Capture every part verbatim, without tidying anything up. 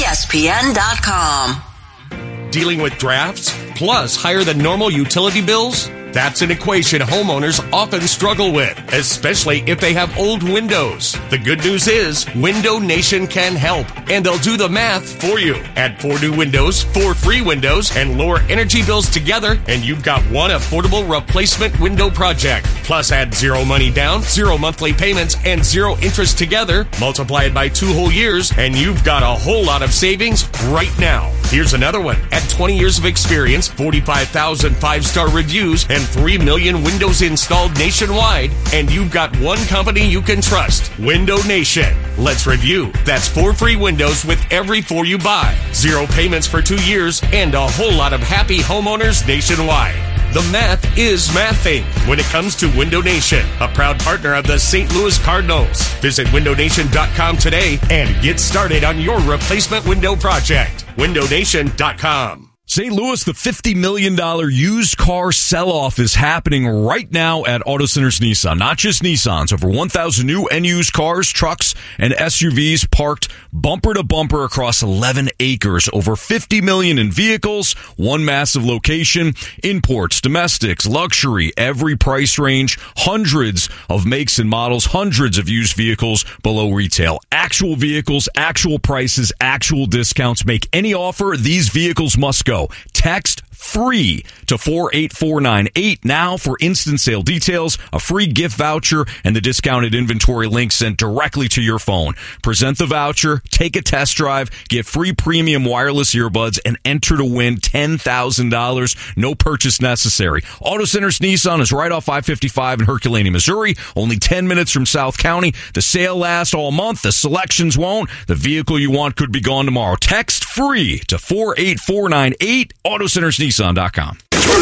E S P N dot com. Dealing with drafts plus higher than normal utility bills? That's an equation homeowners often struggle with, especially if they have old windows. The good news is Window Nation can help, and they'll do the math for you. Add four new windows, four free windows, and lower energy bills together, and you've got one affordable replacement window project. Plus add zero money down, zero monthly payments, and zero interest together. Multiply it by two whole years, and you've got a whole lot of savings right now. Here's another one. At twenty years of experience, forty-five thousand five-star reviews, and three million windows installed nationwide, and you've got one company you can trust, Window Nation. Let's review. That's four free windows with every four you buy, zero payments for two years, and a whole lot of happy homeowners nationwide. The math is mathing when it comes to Window Nation, a proud partner of the Saint Louis Cardinals. Visit window nation dot com today and get started on your replacement window project. window nation dot com. Saint Louis, the fifty million dollars used car sell-off is happening right now at Auto Centers Nissan. Not just Nissans. Over one thousand new and used cars, trucks, and S U Vs parked bumper to bumper across eleven acres. Over fifty million dollars in vehicles, one massive location, imports, domestics, luxury, every price range, hundreds of makes and models, hundreds of used vehicles below retail. Actual vehicles, actual prices, actual discounts. Make any offer, these vehicles must go. Text free to four eight four nine eight now for instant sale details, a free gift voucher, and the discounted inventory link sent directly to your phone. Present the voucher, take a test drive, get free premium wireless earbuds, and enter to win ten thousand dollars. No purchase necessary. Auto Centers Nissan is right off I fifty-five in Herculaneum, Missouri, only ten minutes from South County. The sale lasts all month. The selections won't. The vehicle you want could be gone tomorrow. Text free to four eight four nine eight, auto centers nissan dot com.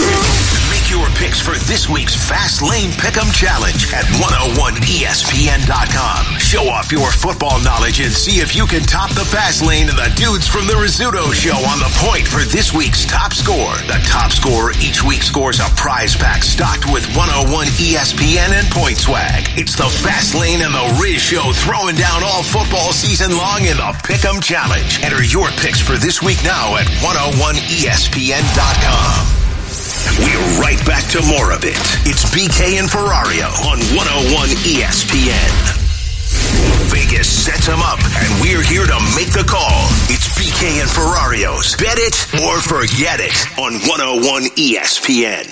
Make your picks for this week's Fast Lane Pick'em Challenge at one oh one E S P N dot com. Show off your football knowledge and see if you can top the Fast Lane and the dudes from the Rizzuto Show on the point for this week's top score. The top scorer each week scores a prize pack stocked with one oh one E S P N and Point Swag. It's the Fast Lane and the Riz Show throwing down all football season long in the Pick'em Challenge. Enter your picks for this week now at one oh one E S P N dot com. We're right back to more of it. It's B K and Ferrario on one oh one E S P N. Vegas sets them up, and we're here to make the call. It's B K and Ferrario's Bet It or Forget It on one oh one E S P N.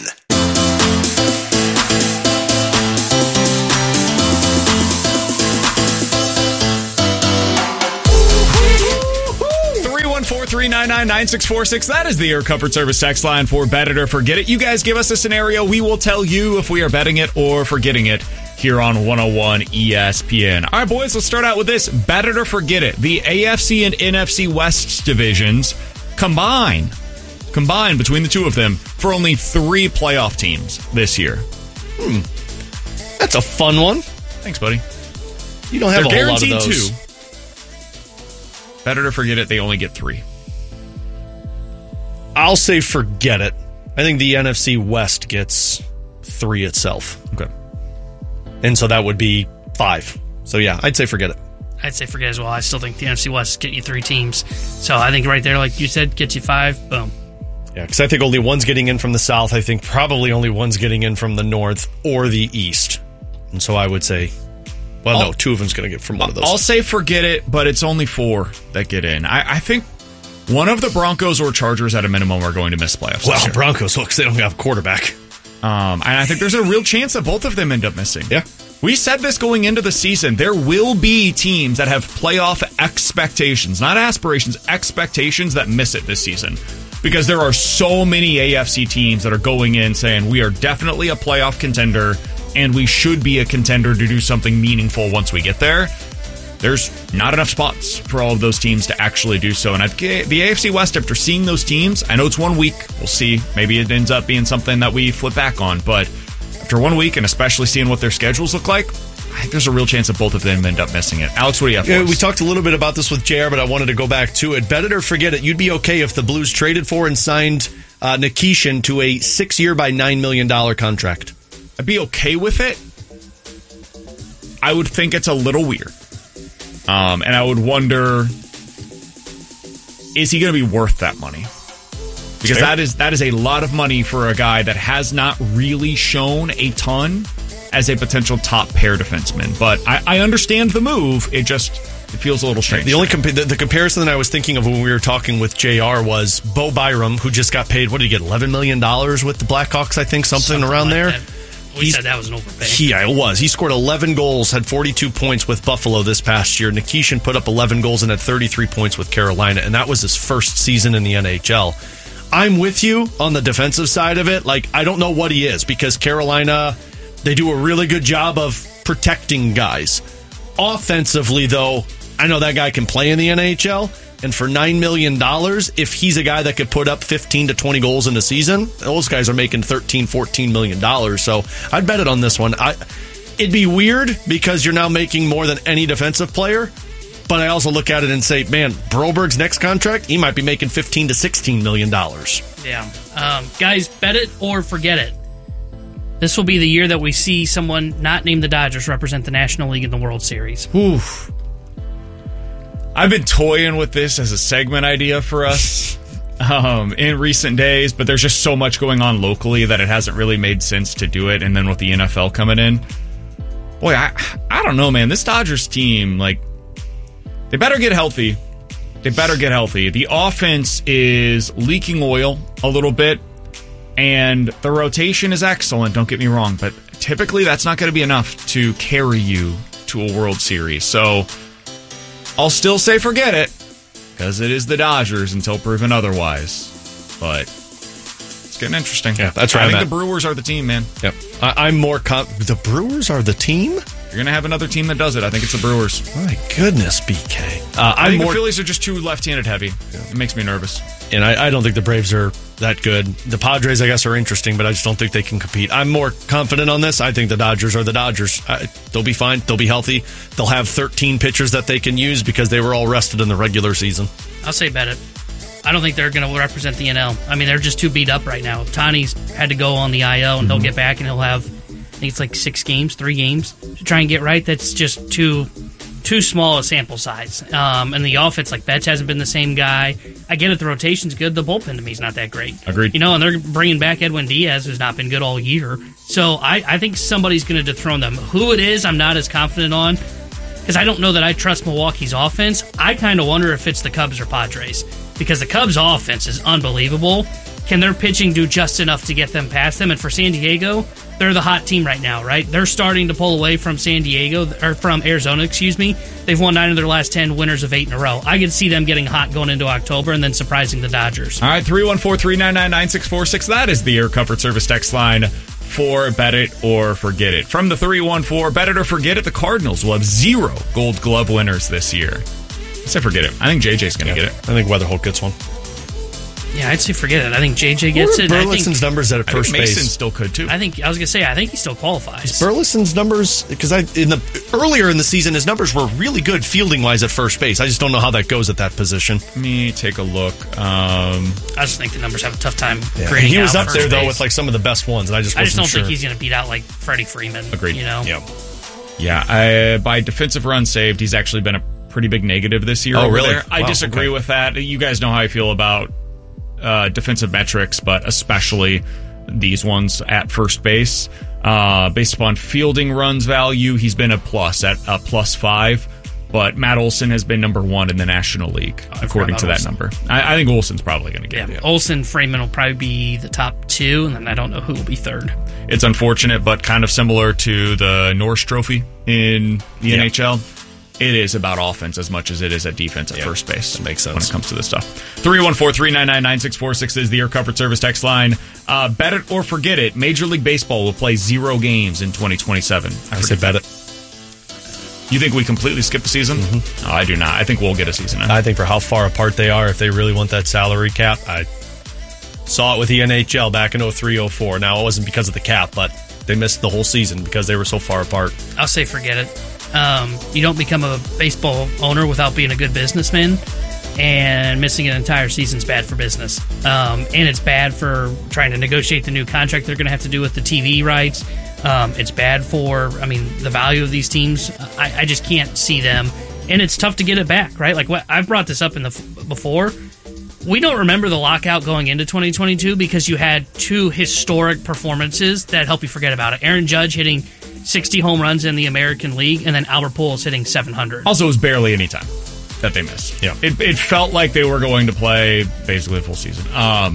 four three nine nine nine six four six. That is the Air Comfort Service text line for Bet It or Forget It. You guys give us a scenario. We will tell you if we are betting it or forgetting it here on one oh one E S P N. All right, boys, let's start out with this. Bet It or Forget It. The A F C and N F C West divisions combine, combine between the two of them for only three playoff teams this year. Hmm. That's a fun one. Thanks, buddy. You don't have They're a whole lot of guaranteed those. two. Bet It or Forget It, they only get three. I'll say forget it. I think the N F C West gets three itself. Okay. And so that would be five. So yeah, I'd say forget it. I'd say forget as well. I still think the N F C West is getting you three teams. So I think right there, like you said, gets you five. Boom. Yeah, because I think only one's getting in from the South. I think probably only one's getting in from the North or the East. And so I would say, well, I'll, no, two of them's going to get from one of those. I'll say forget it, but it's only four that get in. I, I think one of the Broncos or Chargers at a minimum are going to miss playoffs. Well, Broncos, looks they don't have a quarterback. Um, and I think there's a real chance that both of them end up missing. Yeah. We said this going into the season. There will be teams that have playoff expectations, not aspirations, expectations that miss it this season. Because there are so many A F C teams that are going in saying we are definitely a playoff contender and we should be a contender to do something meaningful once we get there. There's not enough spots for all of those teams to actually do so. And I've, the A F C West, after seeing those teams, I know it's one week. We'll see. Maybe it ends up being something that we flip back on. But after one week, and especially seeing what their schedules look like, I think there's a real chance that both of them end up missing it. Alex, what do you have for yeah, us? We talked a little bit about this with J R, but I wanted to go back to it. Bet it or forget it. You'd be okay if the Blues traded for and signed uh, Nikishin to a six-year by nine million dollars contract. I'd be okay with it. I would think it's a little weird. Um, and I would wonder is he going to be worth that money? Because Fair. that is that is a lot of money for a guy that has not really shown a ton as a potential top pair defenseman. But I, I understand the move. It just it feels a little strange. The only compa- the, the comparison that I was thinking of when we were talking with J R was Bo Byram, who just got paid, what did he get, eleven million dollars with the Blackhawks, I think, something, Something around like there. that. We He's- said that was an overpay. Yeah, it was. He scored eleven goals, had forty-two points with Buffalo this past year. Nikishin put up eleven goals and had thirty-three points with Carolina, and that was his first season in the N H L. I'm with you on the defensive side of it. Like, I don't know what he is, because Carolina, they do a really good job of protecting guys. Offensively, though, I know that guy can play in the N H L, and for nine million dollars, if he's a guy that could put up fifteen to twenty goals in a season, those guys are making thirteen, fourteen million dollars. So I'd bet it on this one. I, it'd be weird because you're now making more than any defensive player, but I also look at it and say, man, Broberg's next contract, he might be making fifteen to sixteen million dollars. Yeah. Um, guys, bet it or forget it. This will be the year that we see someone not named the Dodgers represent the National League in the World Series. Oof. I've been toying with this as a segment idea for us um, in recent days, but there's just so much going on locally that it hasn't really made sense to do it. And then with the N F L coming in, boy, I I don't know, man. This Dodgers team, like, they better get healthy. They better get healthy. The offense is leaking oil a little bit, and the rotation is excellent, don't get me wrong, but typically that's not going to be enough to carry you to a World Series. So I'll still say forget it, because it is the Dodgers until proven otherwise. But it's getting interesting. Yeah, that's right. I think I'm the at. Brewers are the team, man. Yep. I, I'm more com- the Brewers are the team? You're going to have another team that does it. I think it's the Brewers. My goodness, B K. Uh, I I'm think more, the Phillies are just too left-handed heavy. It makes me nervous. and I, I don't think the Braves are that good. The Padres, I guess, are interesting, but I just don't think they can compete. I'm more confident on this. I think the Dodgers are the Dodgers. I, they'll be fine. They'll be healthy. They'll have thirteen pitchers that they can use because they were all rested in the regular season. I'll say bet it. I don't think they're going to represent the N L. I mean, they're just too beat up right now. Tani's had to go on the I L, and Mm-hmm. he'll get back, and he'll have, I think it's like six games, three games to try and get right. That's just too too small a sample size. Um, and the offense, like Betts hasn't been the same guy. I get it, the rotation's good. The bullpen to me is not that great. Agreed. You know, and they're bringing back Edwin Diaz, who's not been good all year. So I, I think somebody's going to dethrone them. Who it is, I'm not as confident on, because I don't know that I trust Milwaukee's offense. I kind of wonder if it's the Cubs or Padres, because the Cubs' offense is unbelievable. Can their pitching do just enough to get them past them? And for San Diego, they're the hot team right now, right? They're starting to pull away from San Diego, or from Arizona, excuse me. They've won nine of their last ten, winners of eight in a row. I could see them getting hot going into October and then surprising the Dodgers. All right, three one four, three nine nine, nine six four six. That is the Air Comfort Service text line for Bet It or Forget It. From the three one four, Bet It or Forget It, the Cardinals will have zero Gold Glove winners this year. I say forget it. I think J J's going to Yeah. get it. I think Weatherholt gets one. Yeah, I'd say forget it. I think J J gets What are it. I Burleson's think, numbers at I think first Mason base? still could, too. I think I was gonna say I think he still qualifies. Burleson's numbers, because I in the earlier in the season, his numbers were really good fielding wise at first base. I just don't know how that goes at that position. Let me take a look. Um, I just think the numbers have a tough time And grading he was out up there first though base. with like some of the best ones, and I just I wasn't just don't sure. think he's gonna beat out like Freddie Freeman. Agreed. You know. Yeah. yeah, I, by defensive runs saved, he's actually been a pretty big negative this year. Oh, over really? there. I Wow, disagree okay. with that. You guys know how I feel about uh, defensive metrics, but especially these ones at first base. Uh, based upon fielding runs value, he's been a plus at a plus five. But Matt Olson has been number one in the National League, according about to that Olson. number. I, I think Olson's probably going to Yeah, get it. Olsen, Freeman will probably be the top two, and then I don't know who will be third. It's unfortunate, but kind of similar to the Norris Trophy in the Yeah. N H L. It is about offense as much as it is at defense at Yeah, first base. that makes when sense. it comes to this stuff. three one four, three nine nine, nine six four six is the Air Comfort Service text line. Uh, bet it or forget it. Major League Baseball will play zero games in twenty twenty-seven. I say bet it. You think we completely skip the season? Mm-hmm. No, I do not. I think we'll get a season in. I think for how far apart they are, if they really want that salary cap, I saw it with the N H L back in oh three oh four. Now, it wasn't because of the cap, but they missed the whole season because they were so far apart. I'll say forget it. Um, you don't become a baseball owner without being a good businessman, and missing an entire season's bad for business. Um, and it's bad for trying to negotiate the new contract they're going to have to do with the T V rights. Um, it's bad for, I mean, the value of these teams. I, I just can't see them. And it's tough to get it back, right? Like, what I've brought this up in the before. we don't remember the lockout going into twenty twenty-two because you had two historic performances that help you forget about it. Aaron Judge hitting sixty home runs in the American League, and then Albert Pujols hitting seven hundred. Also, it was barely any time that they missed. Yeah, it, it felt like they were going to play basically a full season. Um,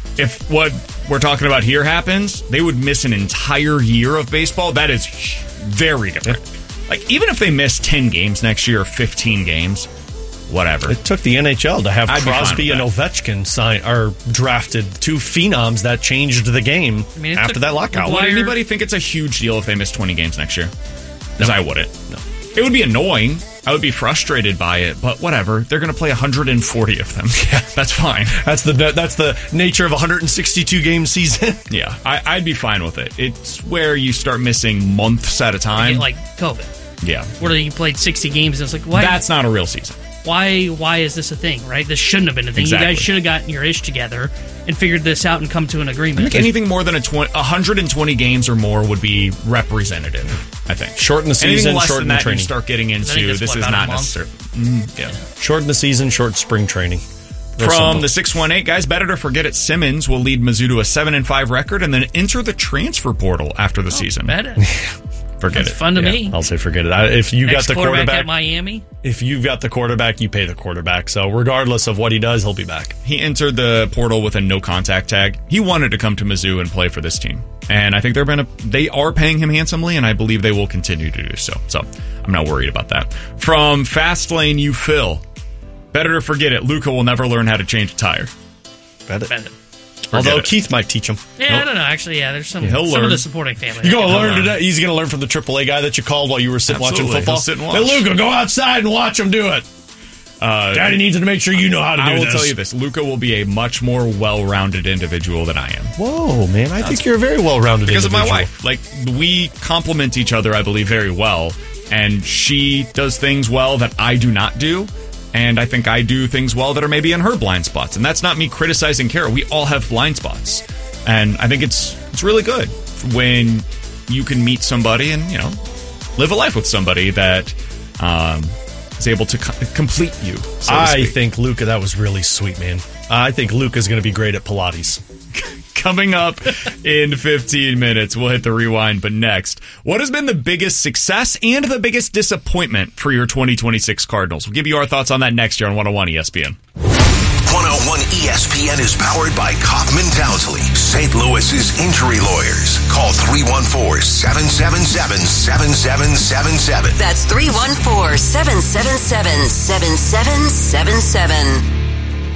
if what we're talking about here happens, they would miss an entire year of baseball. That is very different. Yeah. Like, even if they miss ten games next year or fifteen games, whatever. It took the N H L to have I'd Crosby and Ovechkin sign or drafted two phenoms that changed the game I mean, after that lockout. Would anybody think it's a huge deal if they miss twenty games next year? Because no. I wouldn't. No. It would be annoying. I would be frustrated by it, but whatever. They're going to play one hundred forty of them. Yeah, that's fine. That's the that's the nature of a one hundred sixty-two game season. Yeah, I, I'd be fine with it. It's where you start missing months at a time. Like COVID. Yeah. Where you played sixty games and it's like, why? That's not a real season. Why Why is this a thing, right? This shouldn't have been a thing. Exactly. You guys should have gotten your ish together and figured this out and come to an agreement. I think anything more than a twenty, one hundred twenty games or more would be representative, I think. Shorten the season, less shorten than the that, training. You start getting into, this what, is not necessary. Mm, yeah. Shorten the season, short spring training. Real From simple. The six one eight, guys, better to forget it. Simmons will lead Mizzou to a seven and five record and then enter the transfer portal after the oh, season. Bet it. Forget That's it. fun to yeah, me. I'll say forget it. I, if you Next got the quarterback, quarterback at Miami, if you've got the quarterback, you pay the quarterback. So regardless of what he does, he'll be back. He entered the portal with a no contact tag. He wanted to come to Mizzou and play for this team, and I think they're gonna they are paying him handsomely, and I believe they will continue to do so. So I'm not worried about that. From Fastlane, you Phil. Better to forget it. Luka will never learn how to change a tire. Bet it. bet it. Although it. Keith might teach him. Yeah, nope. I don't know. Actually, yeah, there's some, He'll some learn. of the supporting family. You're going to He'll learn today. He's going to learn from the triple A guy that you called while you were sitting Absolutely. watching football. He'll sit and watch. Hey, Luka, go outside and watch him do it. Uh, Daddy needs to make sure you know how to do I will this. tell you this. Luka will be a much more well-rounded individual than I am. Whoa, man. I think you're a very well-rounded Because individual. of my wife. Like, we complement each other, I believe, very well. And she does things well that I do not do. And I think I do things well that are maybe in her blind spots. And that's not me criticizing Kara. We all have blind spots. And I think it's it's really good when you can meet somebody and, you know, live a life with somebody that um, is able to co- complete you. So I think, Luka, that was really sweet, man. I think Luka's going to be great at Pilates. Coming up in fifteen minutes, we'll hit the rewind. But next, what has been the biggest success and the biggest disappointment for your twenty twenty-six Cardinals? We'll give you our thoughts on that next year on one oh one E S P N. one oh one E S P N is powered by Kaufman Townsley, Saint Louis's injury lawyers. Call three one four, seven seven seven, seven seven seven seven. That's three one four, seven seven seven, seven seven seven seven.